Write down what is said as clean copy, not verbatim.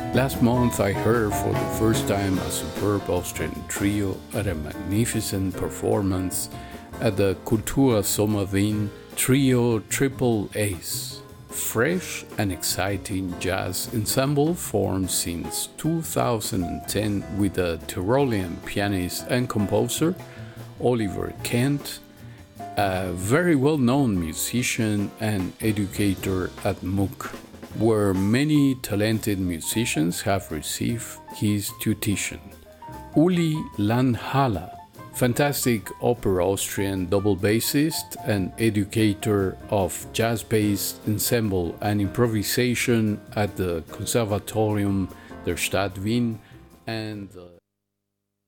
Last month I heard for the first time a superb Austrian trio at a magnificent performance at the Kultura Sommer Wien Trio Triple Ace. Fresh and exciting jazz ensemble formed since 2010 with the Tyrolean pianist and composer Oliver Kent, a very well-known musician and educator at MOOC, where many talented musicians have received his tuition. Uli Landhaller, fantastic opera Austrian double bassist and educator of jazz-based ensemble and improvisation at the Conservatorium der Stadt Wien and the